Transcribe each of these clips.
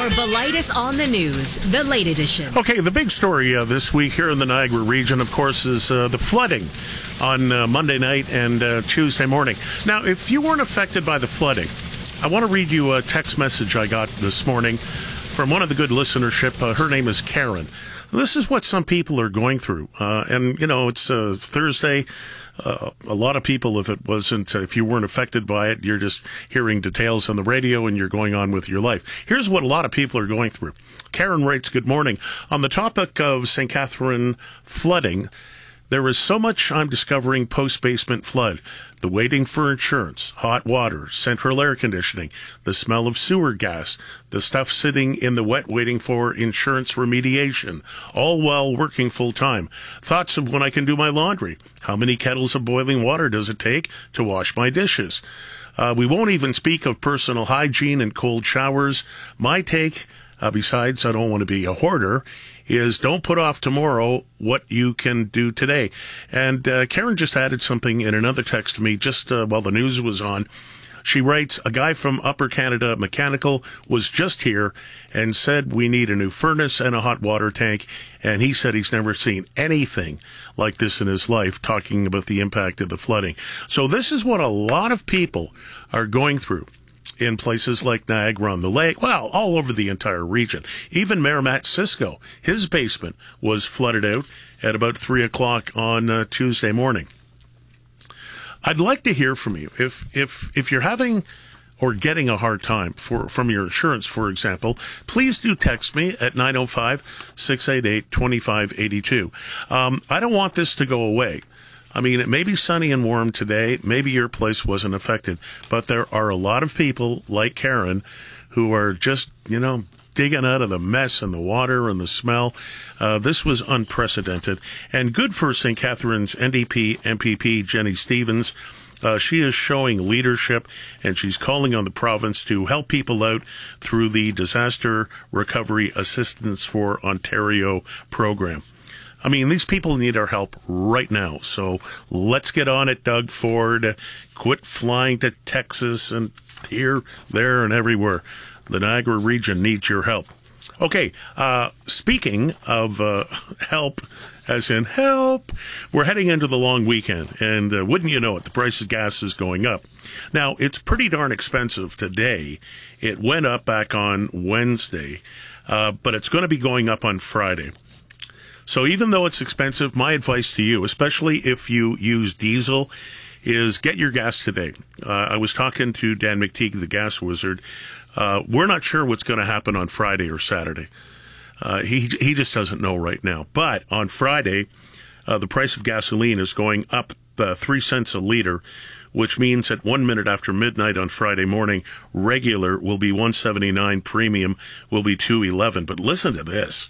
Your Bilitis on the News, the late edition. Okay, the big story this week here in the Niagara region, of course, is the flooding on Monday night and Tuesday morning. Now, if you weren't affected by the flooding, I want to read you a text message I got this morning from one of the good listenership. Her name is Karen. This is what some people are going through. And, you know, it's Thursday. A lot of people, if you weren't affected by it, you're just hearing details on the radio and you're going on with your life. Here's what a lot of people are going through. Karen writes, good morning. On the topic of St. Catherine flooding, there is so much I'm discovering post-basement flood. The waiting for insurance, hot water, central air conditioning, the smell of sewer gas, the stuff sitting in the wet waiting for insurance remediation, all while working full-time. Thoughts of when I can do my laundry. How many kettles of boiling water does it take to wash my dishes? We won't even speak of personal hygiene and cold showers. My take, besides I don't want to be a hoarder, is don't put off tomorrow what you can do today. And Karen just added something in another text to me just while the news was on. She writes, a guy from Upper Canada Mechanical was just here and said we need a new furnace and a hot water tank. And he said he's never seen anything like this in his life, talking about the impact of the flooding. So this is what a lot of people are going through in places like Niagara-on-the-Lake, well, all over the entire region. Even Mayor Matt Cisco, his basement was flooded out at about 3 o'clock on Tuesday morning. I'd like to hear from you. If you're having or getting a hard time from your insurance, for example, please do text me at 905-688-2582. I don't want this to go away. I mean, it may be sunny and warm today. Maybe your place wasn't affected. But there are a lot of people like Karen who are just, digging out of the mess and the water and the smell. This was unprecedented. And good for St. Catherine's NDP MPP Jenny Stevens. She is showing leadership, and she's calling on the province to help people out through the Disaster Recovery Assistance for Ontario program. I mean, these people need our help right now. So let's get on it, Doug Ford. Quit flying to Texas and here, there, and everywhere. The Niagara region needs your help. Okay, speaking of help, as in help, we're heading into the long weekend. And wouldn't you know it, the price of gas is going up. Now, it's pretty darn expensive today. It went up back on Wednesday, but it's going to be going up on Friday. So even though it's expensive, my advice to you, especially if you use diesel, is get your gas today. I was talking to Dan McTeague, the gas wizard. We're not sure what's going to happen on Friday or Saturday. He just doesn't know right now. But on Friday, the price of gasoline is going up 3 cents a liter, which means at 1 minute after midnight on Friday morning, regular will be $1.79, premium will be $2.11. But listen to this.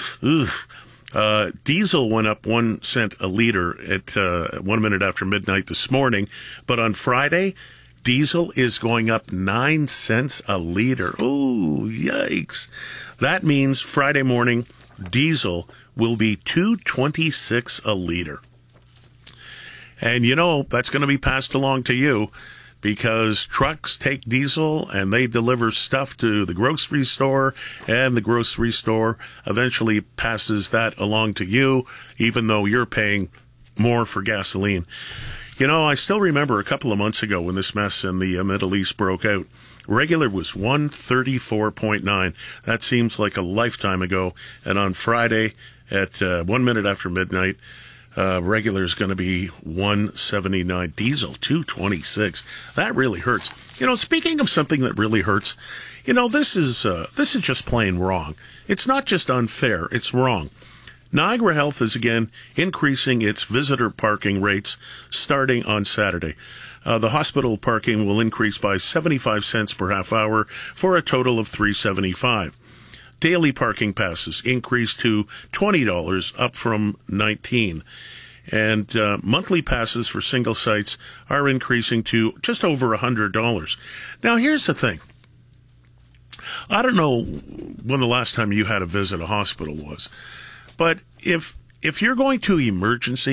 Diesel went up 1 cent a liter at 1 minute after midnight this morning, but on Friday, diesel is going up 9 cents a liter. Oh, yikes. That means Friday morning, diesel will be $2.26 a liter. And that's going to be passed along to you, because trucks take diesel and they deliver stuff to the grocery store, and the grocery store eventually passes that along to you, even though you're paying more for gasoline. I still remember a couple of months ago when this mess in the Middle East broke out. Regular was 134.9. That seems like a lifetime ago. And on Friday at 1 minute after midnight, regular is going to be 179. Diesel, 226. That really hurts. Speaking of something that really hurts, this is just plain wrong. It's not just unfair. It's wrong. Niagara Health is again increasing its visitor parking rates starting on Saturday. The hospital parking will increase by 75 cents per half hour for a total of $3.75. Daily parking passes increase to $20, up from $19. And monthly passes for single sites are increasing to just over $100. Now, here's the thing. I don't know when the last time you had to visit a hospital was, but if you're going to emergency,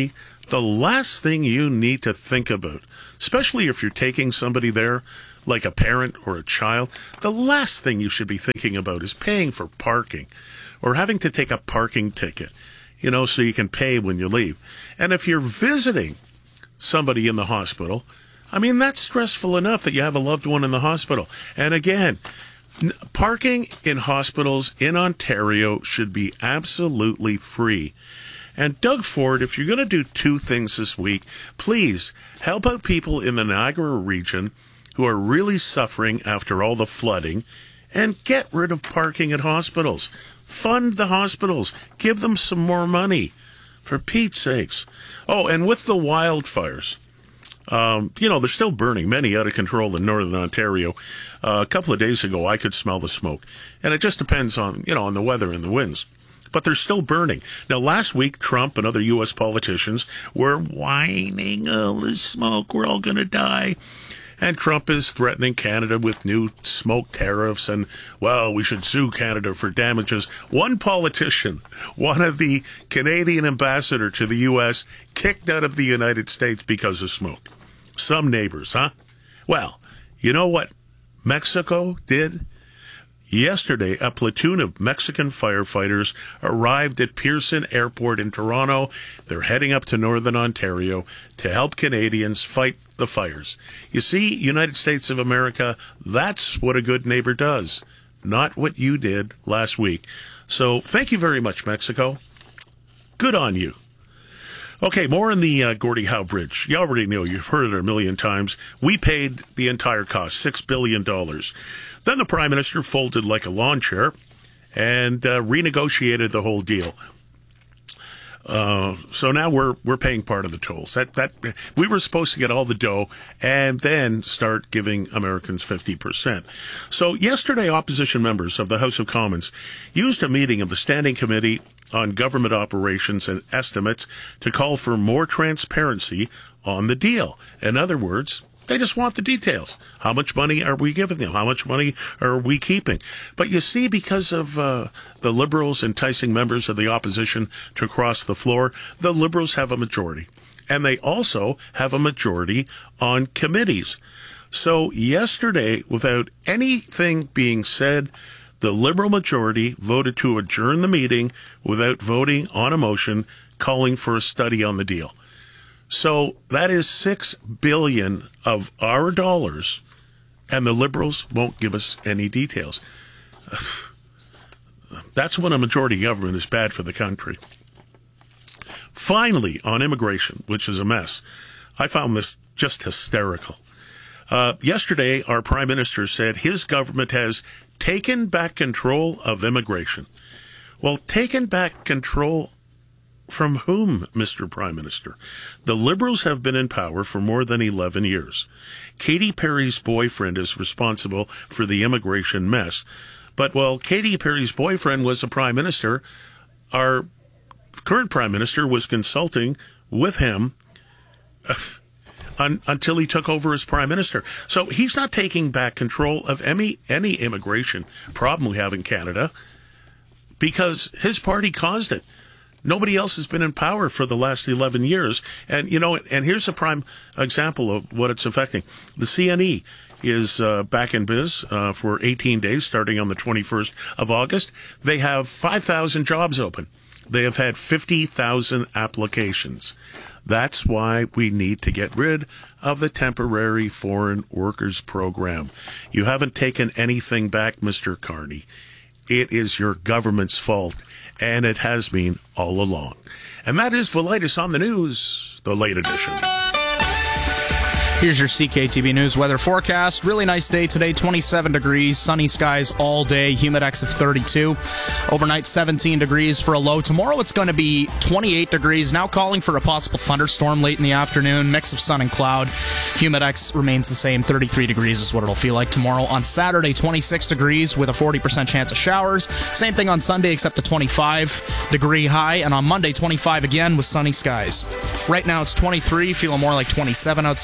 the last thing you need to think about, especially if you're taking somebody there, like a parent or a child, the last thing you should be thinking about is paying for parking or having to take a parking ticket, so you can pay when you leave. And if you're visiting somebody in the hospital, that's stressful enough that you have a loved one in the hospital. And again, parking in hospitals in Ontario should be absolutely free. And Doug Ford, if you're going to do two things this week, please help out people in the Niagara region who are really suffering after all the flooding, and get rid of parking at hospitals. Fund the hospitals. Give them some more money, for Pete's sakes. Oh, and with the wildfires, they're still burning, many out of control in northern Ontario. A couple of days ago, I could smell the smoke. And it just depends on, on the weather and the winds. But they're still burning. Now, last week, Trump and other U.S. politicians were whining, oh, the smoke, we're all going to die. And Trump is threatening Canada with new smoke tariffs and, well, we should sue Canada for damages. One politician, one of the Canadian ambassador to the U.S., kicked out of the United States because of smoke. Some neighbors, huh? Well, you know what Mexico did? Yesterday, a platoon of Mexican firefighters arrived at Pearson Airport in Toronto. They're heading up to Northern Ontario to help Canadians fight the fires. You see, United States of America, that's what a good neighbor does, not what you did last week. So thank you very much, Mexico. Good on you. Okay, more on the Gordie Howe Bridge. You already know, you've heard it a million times. We paid the entire cost, $6 billion. Then the Prime Minister folded like a lawn chair and renegotiated the whole deal. So now we're paying part of the tolls. That we were supposed to get all the dough and then start giving Americans 50%. So yesterday, opposition members of the House of Commons used a meeting of the Standing Committee on Government Operations and Estimates to call for more transparency on the deal. In other words, they just want the details. How much money are we giving them? How much money are we keeping? But you see, because of the Liberals enticing members of the opposition to cross the floor, the Liberals have a majority. And they also have a majority on committees. So yesterday, without anything being said, the Liberal majority voted to adjourn the meeting without voting on a motion calling for a study on the deal. So that is $6 billion of our dollars, and the Liberals won't give us any details. That's when a majority government is bad for the country. Finally, on immigration, which is a mess, I found this just hysterical. Yesterday, our Prime Minister said his government has taken back control of immigration. Well, taken back control from whom, Mr. Prime Minister? The Liberals have been in power for more than 11 years. Katy Perry's boyfriend is responsible for the immigration mess. But while Katy Perry's boyfriend was a prime minister, our current prime minister was consulting with him until he took over as prime minister. So he's not taking back control of any immigration problem we have in Canada because his party caused it. Nobody else has been in power for the last 11 years. And, and here's a prime example of what it's affecting. The CNE is back in biz for 18 days, starting on the 21st of August. They have 5,000 jobs open. They have had 50,000 applications. That's why we need to get rid of the temporary foreign workers program. You haven't taken anything back, Mr. Carney. It is your government's fault, and it has been all along. And that is the latest on the news, the late edition. Here's your CKTB News weather forecast. Really nice day today, 27 degrees, sunny skies all day, humidex of 32. Overnight, 17 degrees for a low. Tomorrow it's going to be 28 degrees, now calling for a possible thunderstorm late in the afternoon, mix of sun and cloud. Humidex remains the same, 33 degrees is what it'll feel like tomorrow. On Saturday, 26 degrees with a 40% chance of showers. Same thing on Sunday except a 25-degree high, and on Monday, 25 again with sunny skies. Right now it's 23, feeling more like 27 outside with your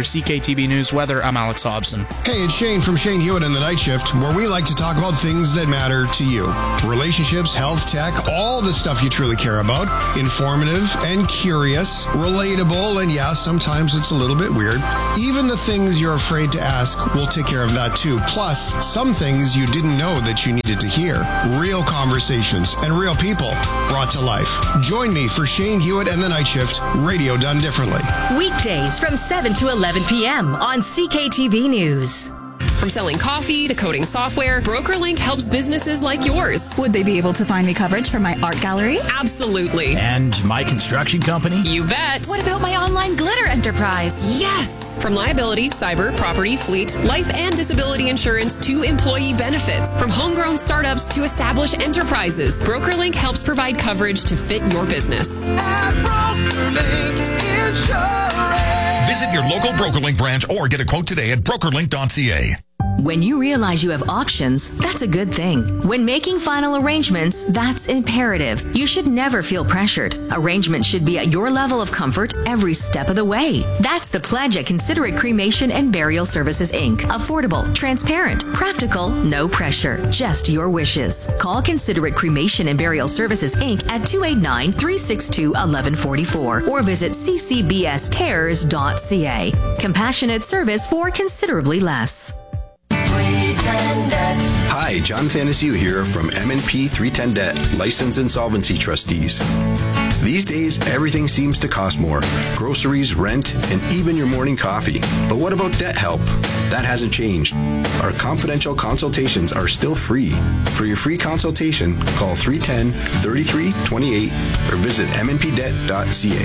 your CKTB News weather, I'm Alex Hobson. Hey, it's Shane from Shane Hewitt and the Night Shift, where we like to talk about things that matter to you. Relationships, health, tech, all the stuff you truly care about. Informative and curious, relatable, and yeah, sometimes it's a little bit weird. Even the things you're afraid to ask, we'll take care of that too. Plus, some things you didn't know that you needed to hear. Real conversations and real people brought to life. Join me for Shane Hewitt and the Night Shift, radio done differently. Weekdays from 7 to 11 p.m. on CKTB News. From selling coffee to coding software, BrokerLink helps businesses like yours. Would they be able to find me coverage for my art gallery? Absolutely. And my construction company? You bet. What about my online glitter enterprise? Yes. From liability, cyber, property, fleet, life and disability insurance to employee benefits. From homegrown startups to established enterprises, BrokerLink helps provide coverage to fit your business. At BrokerLink Insurance. Visit your local BrokerLink branch or get a quote today at brokerlink.ca. When you realize you have options, that's a good thing. When making final arrangements, that's imperative. You should never feel pressured. Arrangements should be at your level of comfort every step of the way. That's the pledge at Considerate Cremation and Burial Services, Inc. Affordable, transparent, practical, no pressure, just your wishes. Call Considerate Cremation and Burial Services, Inc. at 289-362-1144 or visit ccbscares.ca. Compassionate service for considerably less. Hi, John Thanasiu here from M&P 310 Debt, Licensed Insolvency Trustees. These days, everything seems to cost more. Groceries, rent, and even your morning coffee. But what about debt help? That hasn't changed. Our confidential consultations are still free. For your free consultation, call 310-3328 or visit mnpdebt.ca.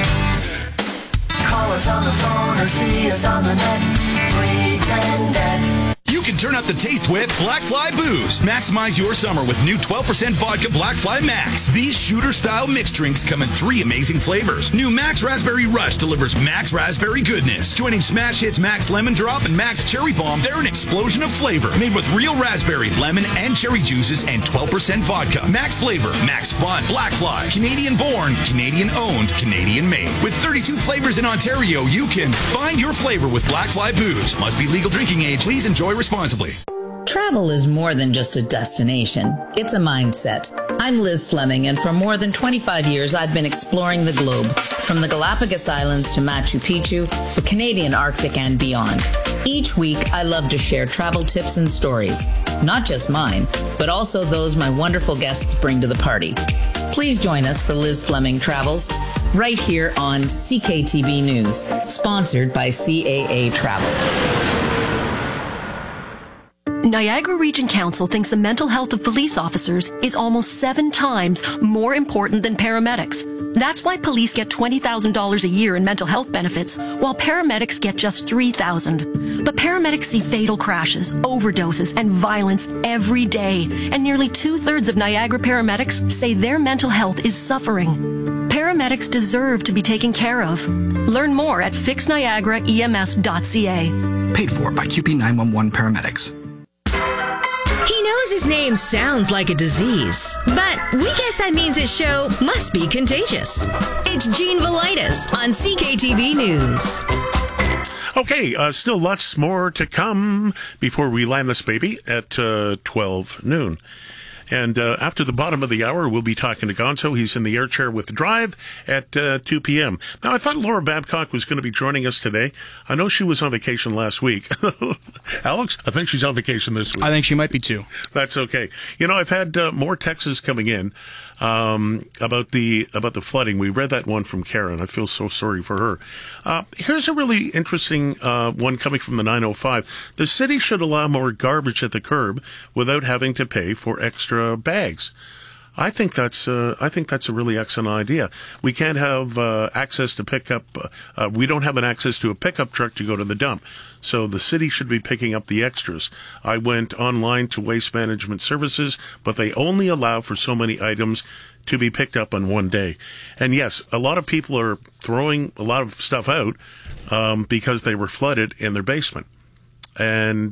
Call us on the phone or see us on the net. 310 Debt. You can turn up the taste with Black Fly Booze. Maximize your summer with new 12% vodka Black Fly Max. These shooter-style mixed drinks come in 3 amazing flavors. New Max Raspberry Rush delivers Max Raspberry goodness. Joining Smash Hits Max Lemon Drop and Max Cherry Bomb, they're an explosion of flavor. Made with real raspberry, lemon, and cherry juices and 12% vodka. Max flavor, Max fun. Black Fly, Canadian born, Canadian owned, Canadian made. With 32 flavors in Ontario, you can find your flavor with Black Fly Booze. Must be legal drinking age. Please enjoy responsibly. Travel is more than just a destination. It's a mindset. I'm Liz Fleming, and for more than 25 years, I've been exploring the globe, from the Galapagos Islands to Machu Picchu, the Canadian Arctic, and beyond. Each week, I love to share travel tips and stories, not just mine, but also those my wonderful guests bring to the party. Please join us for Liz Fleming Travels, right here on CKTB News, sponsored by CAA Travel. Niagara Region Council thinks the mental health of police officers is almost 7 times more important than paramedics. That's why police get $20,000 a year in mental health benefits, while paramedics get just $3,000. But paramedics see fatal crashes, overdoses, and violence every day, and nearly 2/3 of Niagara paramedics say their mental health is suffering. Paramedics deserve to be taken care of. Learn more at fixniagaraems.ca. Paid for by QP 911 Paramedics. He knows his name sounds like a disease, but we guess that means his show must be contagious. It's Gene Velitis on CKTB News. Okay, still lots more to come before we land this baby at 12 noon. And after the bottom of the hour, we'll be talking to Gonzo. He's in the air chair with Drive at 2 p.m. Now, I thought Laura Babcock was going to be joining us today. I know she was on vacation last week. Alex, I think she's on vacation this week. I think she might be too. That's okay. You know, I've had more texts coming in about the flooding. We read that one from Karen. I feel so sorry for her. Here's a really interesting one coming from the 905. The city should allow more garbage at the curb without having to pay for extra bags. I think that's a really excellent idea. We can't have access to pick up. We don't have an access to a pickup truck to go to the dump, so the city should be picking up the extras. I went online to Waste Management Services, but they only allow for so many items to be picked up on one day. And yes, a lot of people are throwing a lot of stuff out because they were flooded in their basement. And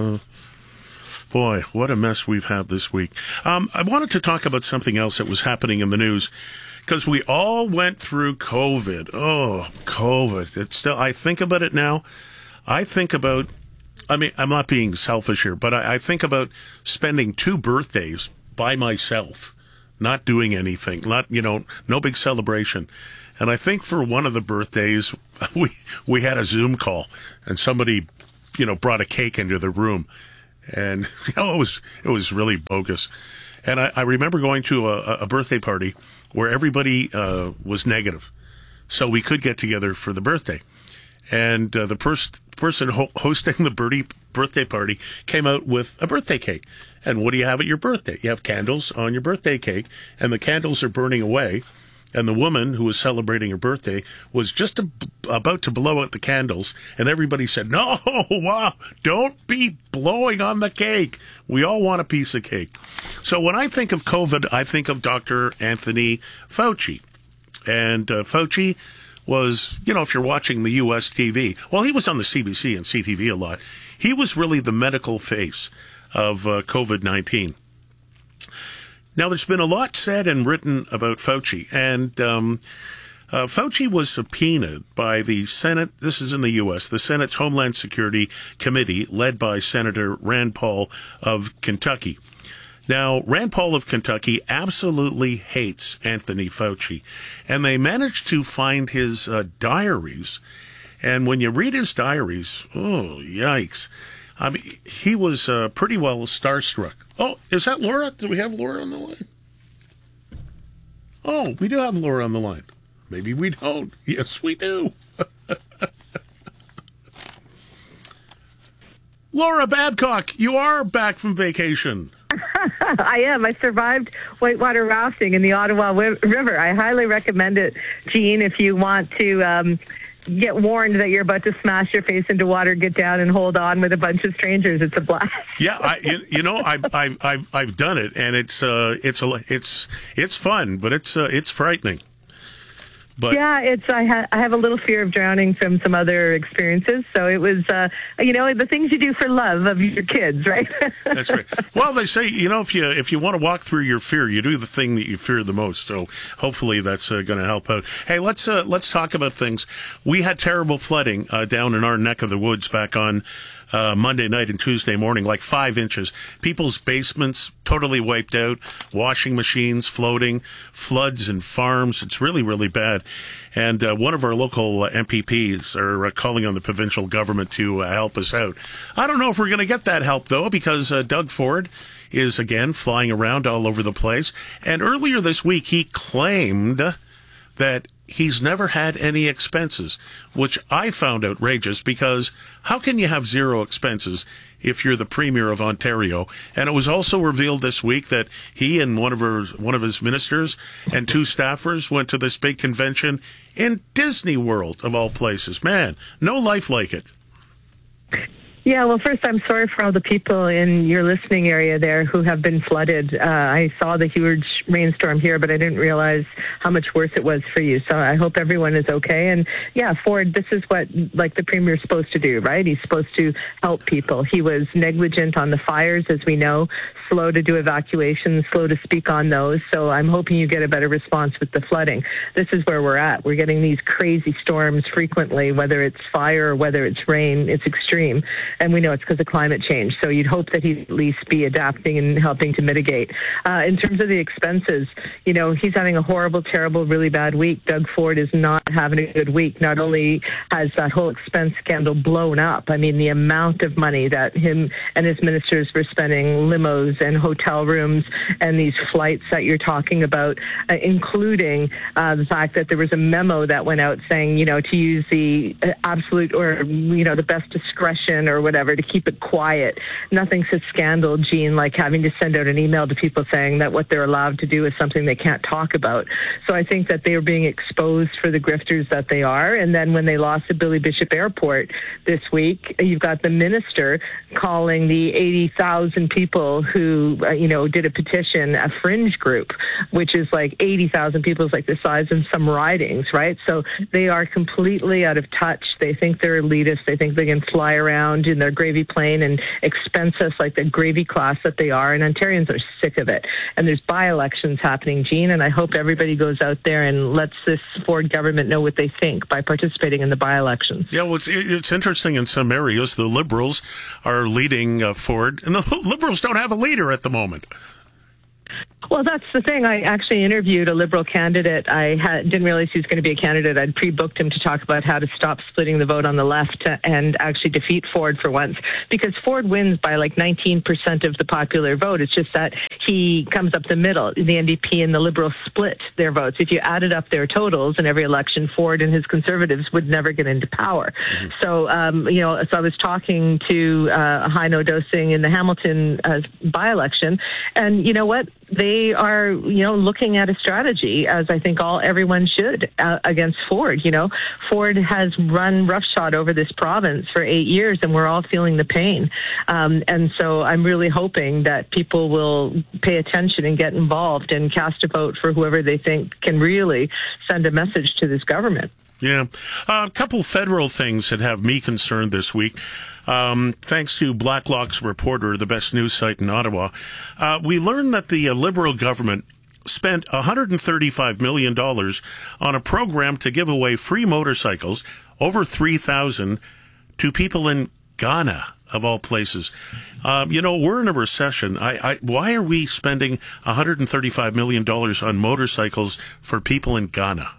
boy, what a mess we've had this week. I wanted to talk about something else that was happening in the news. because we all went through COVID. Oh, COVID. It's still, I think about it now. I mean, I'm not being selfish here, but I think about spending 2 birthdays by myself, not doing anything, no big celebration. And I think for one of the birthdays, we had a Zoom call, and somebody, brought a cake into the room, and it was really bogus. And I remember going to a birthday party where everybody was negative, so we could get together for the birthday. And the person hosting the birthday party came out with a birthday cake. And what do you have at your birthday? You have candles on your birthday cake, and the candles are burning away. And the woman who was celebrating her birthday was just about to blow out the candles, and everybody said, "No, wow, don't be blowing on the cake. We all want a piece of cake." So when I think of COVID, I think of Dr. Anthony Fauci. And Fauci was, if you're watching the U.S. TV, well, he was on the CBC and CTV a lot. He was really the medical face of COVID-19. Now, there's been a lot said and written about Fauci, and Fauci was subpoenaed by the Senate. This is in the U.S., the Senate's Homeland Security Committee, led by Senator Rand Paul of Kentucky. Now, Rand Paul of Kentucky absolutely hates Anthony Fauci, and they managed to find his diaries. And when you read his diaries, oh, yikes. I mean, he was pretty well starstruck. Oh, is that Laura? Do we have Laura on the line? Oh, we do have Laura on the line. Maybe we don't. Yes, we do. Laura Babcock, you are back from vacation. I am. I survived whitewater rafting in the Ottawa River. I highly recommend it, Jean, if you want to get warned that you're about to smash your face into water, get down and hold on with a bunch of strangers. It's a blast. Yeah, I've done it, and it's fun, but it's frightening. But yeah, I have a little fear of drowning from some other experiences. So it was, the things you do for love of your kids, right? That's right. Well, they say, if you want to walk through your fear, you do the thing that you fear the most. So hopefully that's going to help out. Hey, let's talk about things. We had terrible flooding down in our neck of the woods back on Monday night and Tuesday morning, like 5 inches. People's basements totally wiped out, washing machines floating, floods in farms. It's really, really bad. And one of our local MPPs are calling on the provincial government to help us out. I don't know if we're going to get that help, though, because Doug Ford is, again, flying around all over the place. And earlier this week, he claimed that he's never had any expenses, which I found outrageous, because how can you have 0 expenses if you're the Premier of Ontario? And it was also revealed this week that he and one of his ministers and 2 staffers went to this big convention in Disney World, of all places. Man, no life like it. Yeah, well, first, I'm sorry for all the people in your listening area there who have been flooded. I saw the huge rainstorm here, but I didn't realize how much worse it was for you. So I hope everyone is okay. And yeah, Ford, this is what the Premier's supposed to do, right? He's supposed to help people. He was negligent on the fires, as we know, slow to do evacuations, slow to speak on those. So I'm hoping you get a better response with the flooding. This is where we're at. We're getting these crazy storms frequently, whether it's fire or whether it's rain. It's extreme. And we know it's because of climate change. So you'd hope that he'd at least be adapting and helping to mitigate. In terms of the expenses, he's having a horrible, terrible, really bad week. Doug Ford is not having a good week. Not only has that whole expense scandal blown up, I mean, the amount of money that him and his ministers were spending, limos and hotel rooms and these flights that you're talking about, including the fact that there was a memo that went out saying, to use the absolute or, the best discretion or whatever to keep it quiet. Nothing's a scandal, Jean, like having to send out an email to people saying that what they're allowed to do is something they can't talk about. So I think that they are being exposed for the grifters that they are. And then when they lost the Billy Bishop Airport this week, you've got the minister calling the 80,000 people who, did a petition a fringe group, which is like 80,000 people is like the size of some ridings, right? So they are completely out of touch. They think they're elitist. They think they can fly around in in their gravy plane and expense us like the gravy class that they are. And Ontarians are sick of it. And there's by-elections happening, Gene, and I hope everybody goes out there and lets this Ford government know what they think by participating in the by-elections. Yeah, well, it's interesting in some areas. The Liberals are leading Ford, and the Liberals don't have a leader at the moment. Well, that's the thing. I actually interviewed a Liberal candidate. I didn't realize he was going to be a candidate. I'd pre-booked him to talk about how to stop splitting the vote on the left and actually defeat Ford for once. Because Ford wins by like 19% of the popular vote. It's just that he comes up the middle. The NDP and the Liberals split their votes. If you added up their totals in every election, Ford and his Conservatives would never get into power. Mm-hmm. So, so I was talking to Heino Dosing in the Hamilton by-election, and you know what? They are, looking at a strategy, as I think everyone should, against Ford. Ford has run roughshod over this province for 8 years, and we're all feeling the pain. And so I'm really hoping that people will pay attention and get involved and cast a vote for whoever they think can really send a message to this government. Yeah. A couple federal things that have me concerned this week. Thanks to Blacklock's Reporter, the best news site in Ottawa, we learned that the Liberal government spent $135 million on a program to give away free motorcycles, over 3,000, to people in Ghana, of all places. We're in a recession. Why are we spending $135 million on motorcycles for people in Ghana?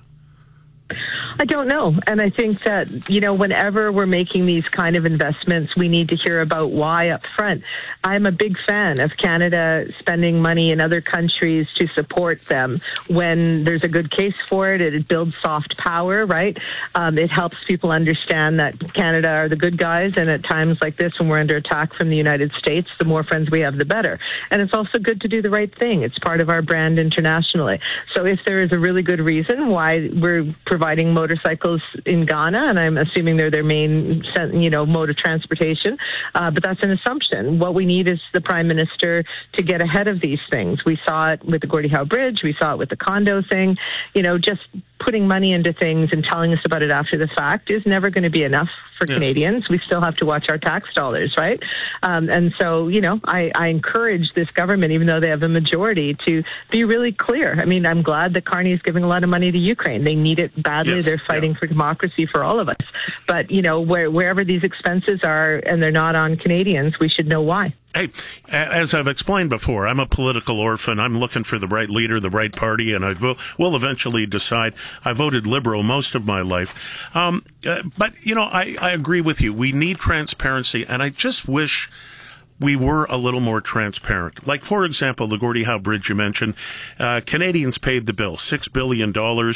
I don't know. And I think that, whenever we're making these kind of investments, we need to hear about why up front. I'm a big fan of Canada spending money in other countries to support them when there's a good case for it. It builds soft power, right? It helps people understand that Canada are the good guys. And at times like this, when we're under attack from the United States, the more friends we have, the better. And it's also good to do the right thing. It's part of our brand internationally. So if there is a really good reason why we're providing motorcycles in Ghana, and I'm assuming they're their main, mode of transportation, but that's an assumption. What we need is the Prime Minister to get ahead of these things. We saw it with the Gordie Howe Bridge. We saw it with the condo thing. Just putting money into things and telling us about it after the fact is never going to be enough for Canadians. We still have to watch our tax dollars, right? And so, I encourage this government, even though they have a majority, to be really clear. I mean, I'm glad that Carney is giving a lot of money to Ukraine. They need it badly. Yes. They're fighting for democracy for all of us. But, wherever these expenses are and they're not on Canadians, we should know why. Hey, as I've explained before, I'm a political orphan. I'm looking for the right leader, the right party, and I will eventually decide. I voted Liberal most of my life. But, I agree with you. We need transparency, and I just wish we were a little more transparent. Like, for example, the Gordie Howe Bridge you mentioned, Canadians paid the bill, $6 billion.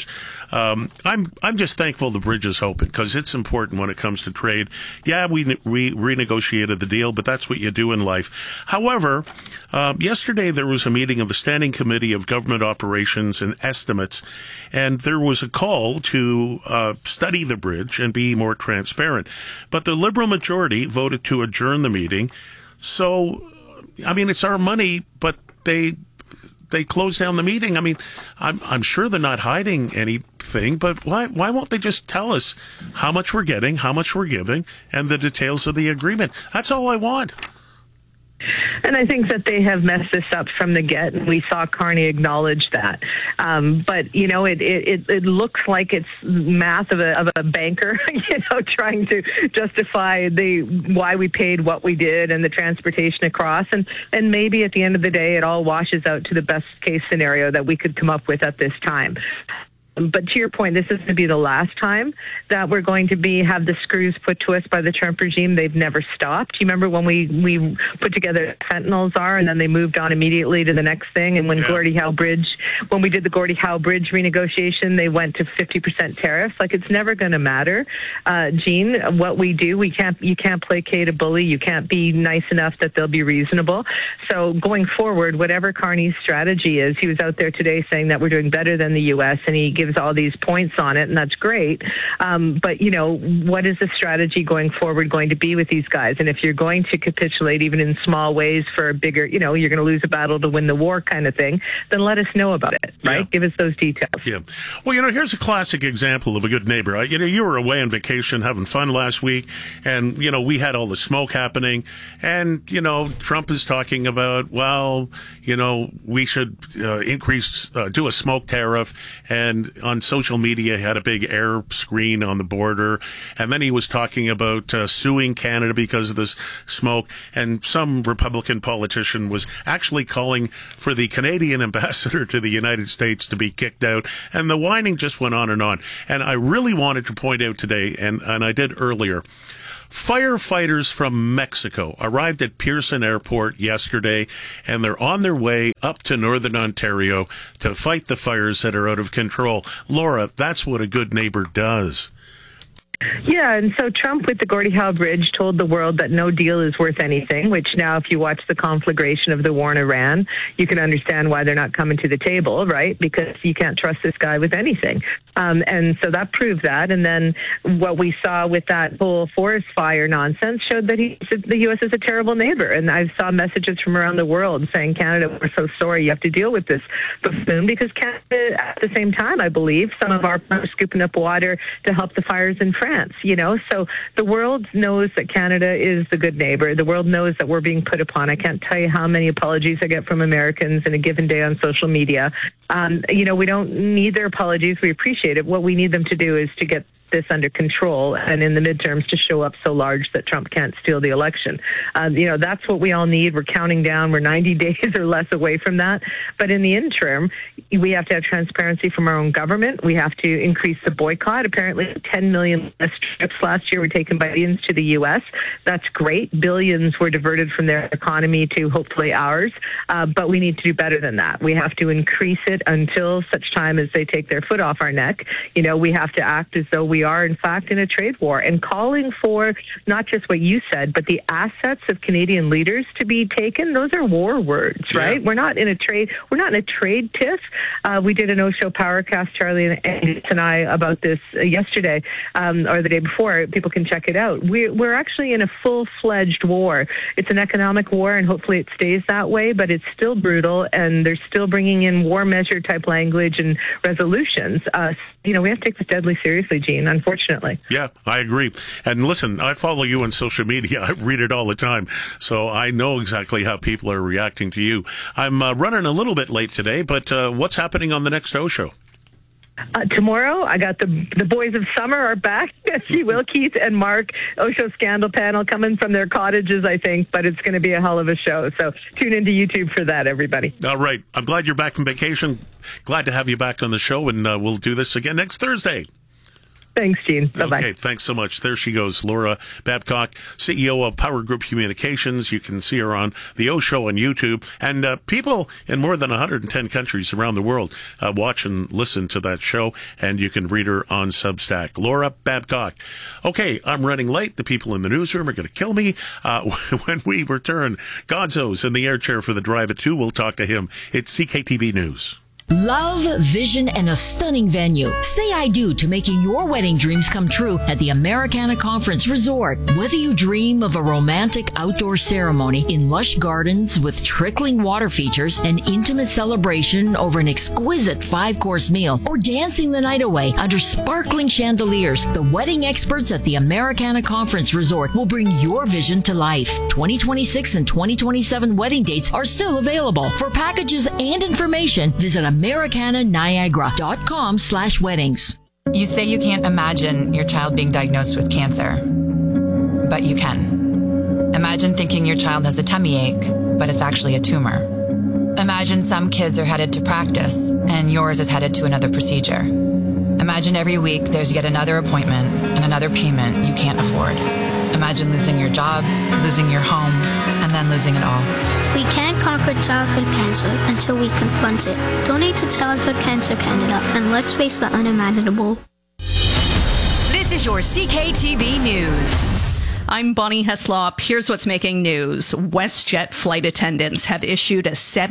I'm just thankful the bridge is open because it's important when it comes to trade. Yeah, we renegotiated the deal, but that's what you do in life. However, yesterday there was a meeting of the Standing Committee of Government Operations and Estimates, and there was a call to study the bridge and be more transparent. But the Liberal majority voted to adjourn the meeting. So, it's our money, but they closed down the meeting. I'm sure they're not hiding anything, but why won't they just tell us how much we're getting, how much we're giving, and the details of the agreement? That's all I want. And I think that they have messed this up from the get, and we saw Carney acknowledge that. But it looks like it's math of a banker, trying to justify why we paid what we did and the transportation across, and maybe at the end of the day, it all washes out to the best case scenario that we could come up with at this time. But to your point, this is going to be the last time that we're going to have the screws put to us by the Trump regime. They've never stopped. You remember when we put together Fentanyl Czar and then they moved on immediately to the next thing? And when when we did the Gordie Howe Bridge renegotiation, they went to 50% tariffs. Like, it's never going to matter. Gene, what we do, you can't placate a bully. You can't be nice enough that they'll be reasonable. So going forward, whatever Carney's strategy is, he was out there today saying that we're doing better than the U.S. and he gives all these points on it, and that's great. But, what is the strategy going forward going to be with these guys? And if you're going to capitulate even in small ways for a bigger, you're going to lose a battle to win the war kind of thing, then let us know about it, right? Yeah. Give us those details. Yeah. Well, here's a classic example of a good neighbor. You were away on vacation having fun last week, and, we had all the smoke happening, and, Trump is talking about, we should do a smoke tariff, and on social media he had a big air screen on the border, and then he was talking about suing Canada because of this smoke, and some Republican politician was actually calling for the Canadian ambassador to the United States to be kicked out, and the whining just went on. And I really wanted to point out today, and I did earlier, firefighters from Mexico arrived at Pearson Airport yesterday, and they're on their way up to Northern Ontario to fight the fires that are out of control. Laura, that's what a good neighbor does. Yeah, and so Trump with the Gordie Howe Bridge told the world that no deal is worth anything, which now if you watch the conflagration of the war in Iran, you can understand why they're not coming to the table, right? Because you can't trust this guy with anything. And so that proved that. And then what we saw with that whole forest fire nonsense showed that the U.S. is a terrible neighbor. And I saw messages from around the world saying, Canada, we're so sorry you have to deal with this buffoon, because Canada, at the same time, I believe, some of our are scooping up water to help the fires in France. So the world knows that Canada is the good neighbor. The world knows that we're being put upon. I can't tell you how many apologies I get from Americans in a given day on social media. We don't need their apologies. We appreciate it. What we need them to do is to get this under control, and in the midterms to show up so large that Trump can't steal the election. That's what we all need. We're counting down. We're 90 days or less away from that. But in the interim, we have to have transparency from our own government. We have to increase the boycott. Apparently 10 million less trips last year were taken by Indians to the U.S. That's great. Billions were diverted from their economy to hopefully ours. But we need to do better than that. We have to increase it until such time as they take their foot off our neck. We have to act as though we are, in fact, in a trade war, and calling for not just what you said, but the assets of Canadian leaders to be taken. Those are war words, right? We're not in a trade tiff. We did an Osho Powercast, Charlie and I, about this yesterday or the day before. People can check it out. We're actually in a full-fledged war. It's an economic war, and hopefully it stays that way, but it's still brutal, and they're still bringing in war measure type language and resolutions. We have to take this deadly seriously, Gene, unfortunately. Yeah, I agree. And listen, I follow you on social media. I read it all the time. So I know exactly how people are reacting to you. I'm running a little bit late today, but what's happening on the next O Show? Tomorrow, I got the boys of summer are back, if you will, Keith and Mark, Osho Scandal Panel coming from their cottages, I think, but it's going to be a hell of a show. So tune into YouTube for that, everybody. All right. I'm glad you're back from vacation. Glad to have you back on the show, and we'll do this again next Thursday. Thanks, Gene. Bye-bye. Okay, thanks so much. There she goes, Laura Babcock, CEO of Power Group Communications. You can see her on The O Show on YouTube. And people in more than 110 countries around the world watch and listen to that show, and you can read her on Substack. Laura Babcock. Okay, I'm running late. The people in the newsroom are going to kill me. When we return, Gonzo's in the air chair for the drive at 2. We'll talk to him. It's CKTB News. Love, vision, and a stunning venue. Say I do to making your wedding dreams come true at the Americana Conference Resort. Whether you dream of a romantic outdoor ceremony in lush gardens with trickling water features, an intimate celebration over an exquisite 5-course meal, or dancing the night away under sparkling chandeliers, the wedding experts at the Americana Conference Resort will bring your vision to life. 2026 and 2027 wedding dates are still available. For packages and information, visit AmericanaNiagara.com/weddings. You say you can't imagine your child being diagnosed with cancer, but you can. Imagine thinking your child has a tummy ache, but it's actually a tumor. Imagine some kids are headed to practice, and yours is headed to another procedure. Imagine every week there's yet another appointment and another payment you can't afford. Imagine losing your job, losing your home, and then losing it all. We can't conquer childhood cancer until we confront it. Donate to Childhood Cancer Canada, and let's face the unimaginable. This is your CKTB News. I'm Bonnie Heslop. Here's what's making news. WestJet flight attendants have issued a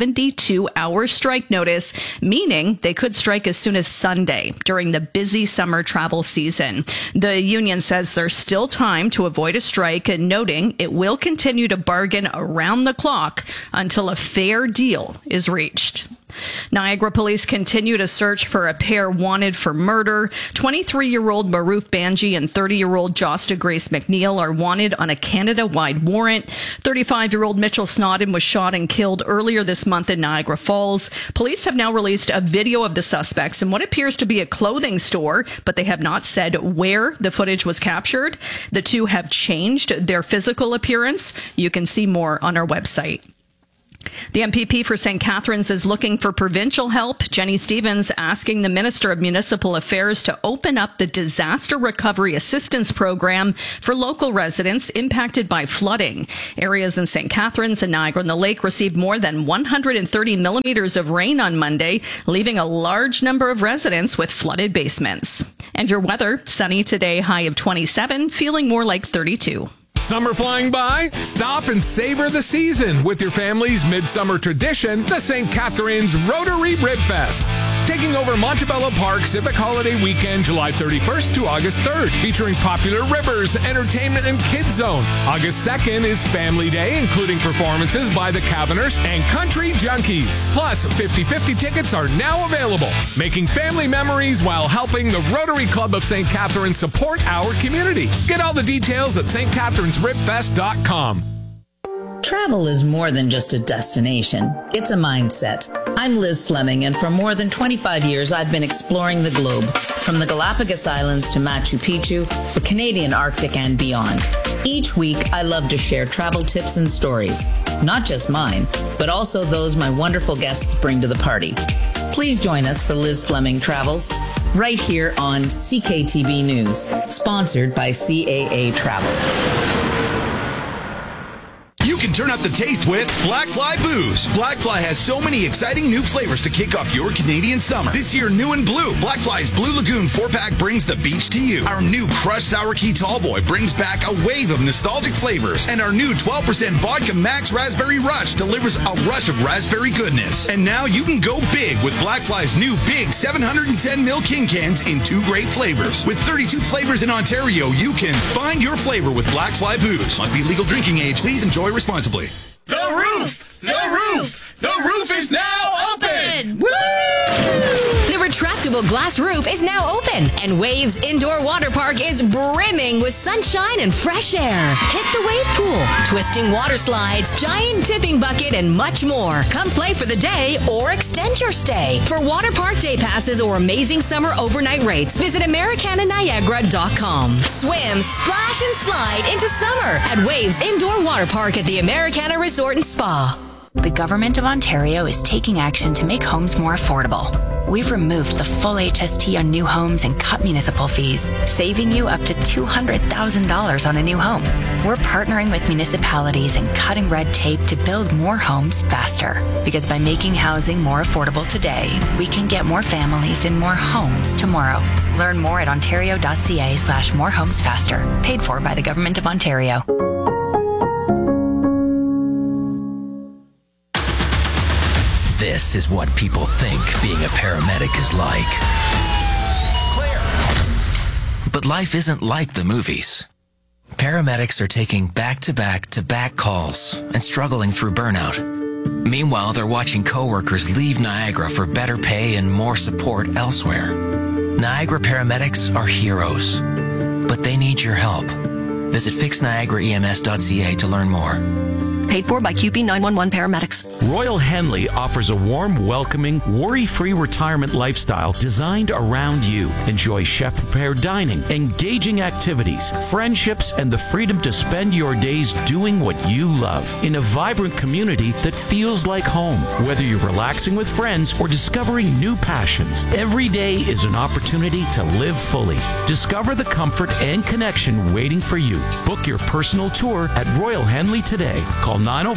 72-hour strike notice, meaning they could strike as soon as Sunday during the busy summer travel season. The union says there's still time to avoid a strike, and noting it will continue to bargain around the clock until a fair deal is reached. Niagara police continue to search for a pair wanted for murder. 23-year-old Maroof Banji and 30-year-old Josta Grace McNeil are wanted on a Canada-wide warrant. 35-year-old Mitchell Snodden was shot and killed earlier this month in Niagara Falls. Police have now released a video of the suspects in what appears to be a clothing store, but they have not said where the footage was captured. The two have changed their physical appearance. You can see more on our website. The MPP for St. Catharines is looking for provincial help. Jenny Stevens asking the Minister of Municipal Affairs to open up the Disaster Recovery Assistance Program for local residents impacted by flooding. Areas in St. Catharines and Niagara-on-the-Lake received more than 130 millimeters of rain on Monday, leaving a large number of residents with flooded basements. And your weather, sunny today, high of 27, feeling more like 32. Summer flying by? Stop and savor the season with your family's midsummer tradition, the St. Catharines Rotary Rib Fest. Taking over Montebello Park Civic Holiday Weekend, July 31st to August 3rd, featuring popular ribbers, entertainment, and kids zone. August 2nd is Family Day, including performances by the Caverners and Country Junkies. Plus, 50/50 tickets are now available, making family memories while helping the Rotary Club of St. Catharines support our community. Get all the details at stcatharinesribfest.com. Travel is more than just a destination. It's a mindset. I'm Liz Fleming, and for more than 25 years, I've been exploring the globe, from the Galapagos Islands to Machu Picchu, the Canadian Arctic, and beyond. Each week, I love to share travel tips and stories, not just mine, but also those my wonderful guests bring to the party. Please join us for Liz Fleming Travels, right here on CKTB News, sponsored by CAA Travel. You can turn up the taste with Blackfly Booze. Blackfly has so many exciting new flavors to kick off your Canadian summer. This year, new and blue, Blackfly's Blue Lagoon 4-pack brings the beach to you. Our new Crushed Sour Key Tallboy brings back a wave of nostalgic flavors. And our new 12% Vodka Max Raspberry Rush delivers a rush of raspberry goodness. And now you can go big with Blackfly's new big 710ml King Cans in 2 great flavors. With 32 flavors in Ontario, you can find your flavor with Blackfly Booze. Must be legal drinking age. Please enjoy responsibly. The roof! The roof! The roof is now open! Woo! The retractable glass roof is now open, and Waves Indoor Water Park is brimming with sunshine and fresh air. Hit the wave pool, twisting water slides, giant tipping bucket, and much more. Come play for the day or extend your stay. For water park day passes or amazing summer overnight rates, visit AmericanaNiagara.com. Swim, splash, and slide into summer at Waves Indoor Water Park at the Americana Resort and Spa. The Government of Ontario is taking action to make homes more affordable. We've removed the full HST on new homes and cut municipal fees, saving you up to $200,000 on a new home. We're partnering with municipalities and cutting red tape to build more homes faster. Because by making housing more affordable today, we can get more families in more homes tomorrow. Learn more at ontario.ca/morehomesfaster. Paid for by the Government of Ontario. This is what people think being a paramedic is like. Clear. But life isn't like the movies. Paramedics are taking back-to-back-to-back calls and struggling through burnout. Meanwhile, they're watching coworkers leave Niagara for better pay and more support elsewhere. Niagara paramedics are heroes, but they need your help. Visit fixniagaraems.ca to learn more. Paid for by QP 911 paramedics. Royal Henley offers a warm, welcoming, worry-free retirement lifestyle designed around you. Enjoy chef-prepared dining, engaging activities, friendships, and the freedom to spend your days doing what you love in a vibrant community that feels like home. Whether you're relaxing with friends or discovering new passions, every day is an opportunity to live fully. Discover the comfort and connection waiting for you. Book your personal tour at Royal Henley today. Call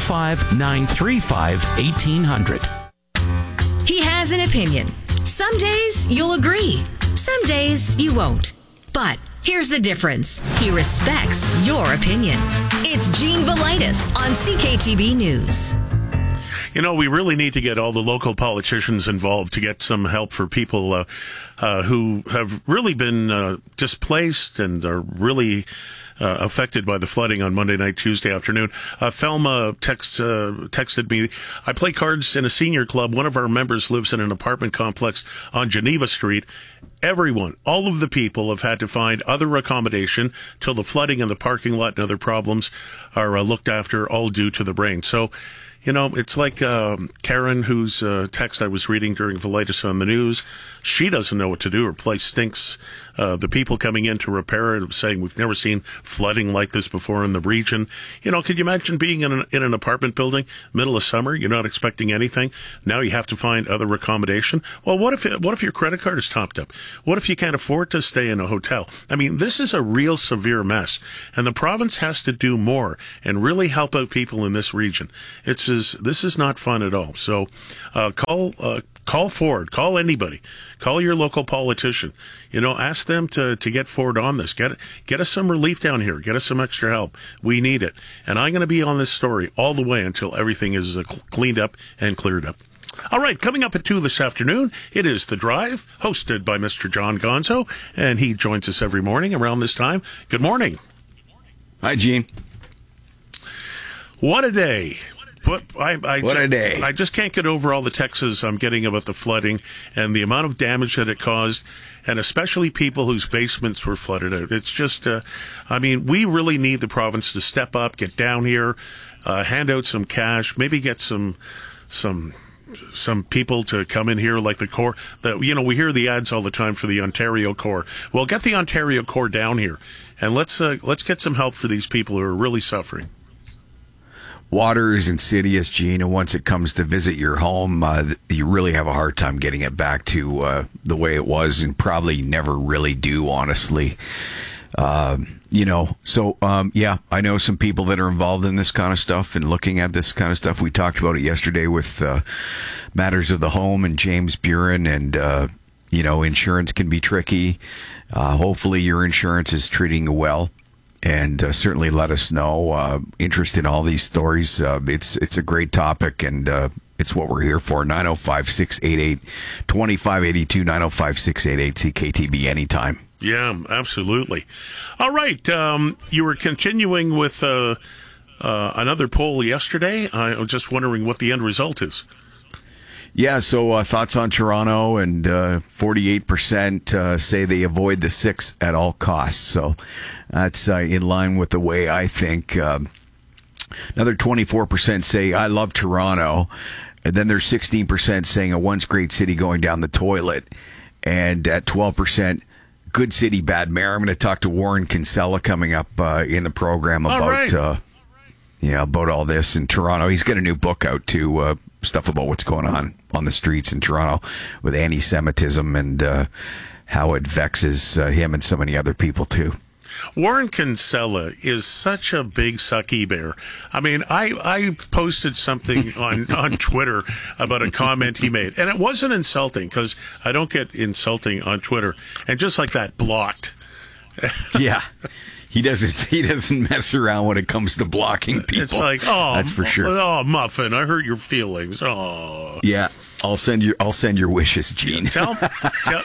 905-935-1800. He has an opinion. Some days you'll agree. Some days you won't. But Here's the difference. He respects your opinion. It's Gene Velitis on CKTB News. You know, we really need to get all the local politicians involved to get some help for people who have really been displaced and are really affected by the flooding on Monday night, Tuesday afternoon. Thelma texted me, I play cards in a senior club. One of our members lives in an apartment complex on Geneva Street. Everyone, all of the people have had to find other accommodation till the flooding and the parking lot and other problems are looked after, all due to the rain. So, you know, it's like Karen, whose text I was reading during Velitis on the news. She doesn't know what to do. Her place stinks. The people coming in to repair it saying we've never seen flooding like this before in the region. You know, could you imagine being in an apartment building, middle of summer? You're not expecting anything. Now you have to find other accommodation. Well, what if your credit card is topped up? What if you can't afford to stay in a hotel? I mean, this is a real severe mess, and the province has to do more and really help out people in this region. This is not fun at all. So, call Ford, call anybody, call your local politician. You know, ask them to get Ford on this. Get us some relief down here. Get us some extra help. We need it. And I'm going to be on this story all the way until everything is cleaned up and cleared up. All right, coming up at 2 this afternoon, it is The Drive, hosted by Mr. John Gonzo, and he joins us every morning around this time. Good morning. Hi, Gene. What a day. What a day. I just can't get over all the texts I'm getting about the flooding and the amount of damage that it caused, and especially people whose basements were flooded out. It's just, I mean, we really need the province to step up, get down here, hand out some cash, maybe get some people to come in here like the Corps. You know, we hear the ads all the time for the Ontario Corps. Well, get the Ontario Corps down here, and let's get some help for these people who are really suffering. Water is insidious, Gene, and once it comes to visit your home, you really have a hard time getting it back to the way it was, and probably never really do, honestly. You know, so, yeah, I know some people that are involved in this kind of stuff and looking at this kind of stuff. We talked about it yesterday with Matters of the Home and James Buren, and, you know, insurance can be tricky. Hopefully your insurance is treating you well. And certainly let us know. Interest in all these stories. It's a great topic, and it's what we're here for. 905-688-2582, 905-688-CKTB anytime. Yeah, absolutely. All right. You were continuing with another poll yesterday. I was just wondering what the end result is. Yeah, so thoughts on Toronto, and 48% say they avoid the 6 at all costs. So that's in line with the way I think. Another 24% say, I love Toronto. And then there's 16% saying a once great city going down the toilet. And at 12%, good city, bad mayor. I'm going to talk to Warren Kinsella coming up in the program about about all this in Toronto. He's got a new book out too, stuff about what's going on the streets in Toronto with anti-Semitism and how it vexes him and so many other people too. Warren Kinsella is such a big sucky bear. I mean, I posted something on Twitter about a comment he made, and it wasn't insulting because I don't get insulting on Twitter, and just like that, blocked. Yeah. He doesn't mess around when it comes to blocking people. It's like, oh, that's for sure. Oh, Muffin, I hurt your feelings. Oh, yeah. I'll send your wishes, Gene. Tell him to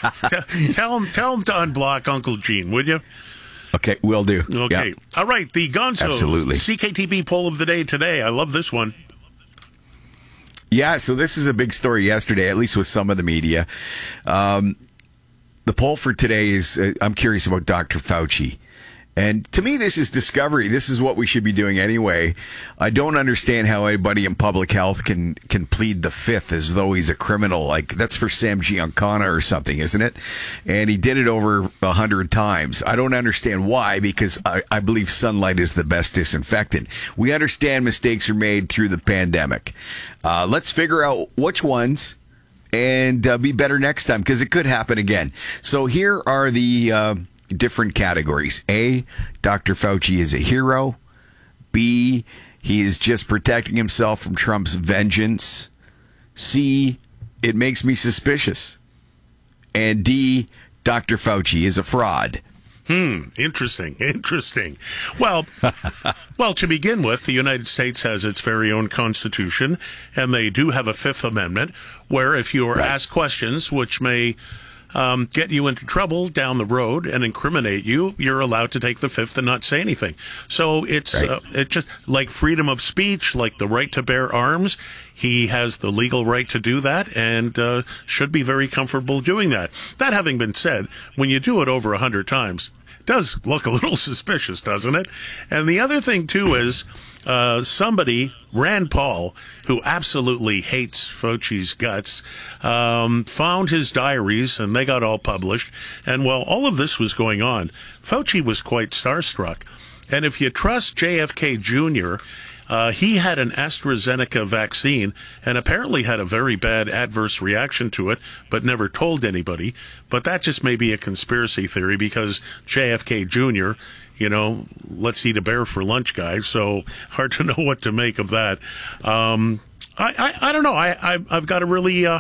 unblock Uncle Gene, would you? Okay, will do. Okay. Yep. All right, the Gonzo Absolutely. CKTB poll of the day today. I love this one. Yeah, so this is a big story yesterday, at least with some of the media. The poll for today is, I'm curious about Dr. Fauci. And to me, this is discovery. This is what we should be doing anyway. I don't understand how anybody in public health can plead the fifth as though he's a criminal. Like, that's for Sam Giancana or something, isn't it? And he did it over 100 times. I don't understand why, because I believe sunlight is the best disinfectant. We understand mistakes are made through the pandemic. Let's figure out which ones and be better next time, because it could happen again. So here are the different categories. A, Dr. Fauci is a hero. B, he is just protecting himself from Trump's vengeance. C, it makes me suspicious. And D, Dr. Fauci is a fraud. Interesting. Well, to begin with, the United States has its very own Constitution, and they do have a Fifth Amendment, where if you are asked questions which may get you into trouble down the road and incriminate you, you're allowed to take the Fifth and not say anything. So it's just like freedom of speech, like the right to bear arms. He has the legal right to do that and should be very comfortable doing that. That having been said, when you do it over 100 times, it does look a little suspicious, doesn't it? And the other thing, too, is somebody, Rand Paul, who absolutely hates Fauci's guts, found his diaries, and they got all published. And while all of this was going on, Fauci was quite starstruck. And if you trust JFK Jr., he had an AstraZeneca vaccine and apparently had a very bad adverse reaction to it, but never told anybody. But that just may be a conspiracy theory because JFK Jr., let's eat a bear for lunch, guys. So hard to know what to make of that. I don't know. I've got a really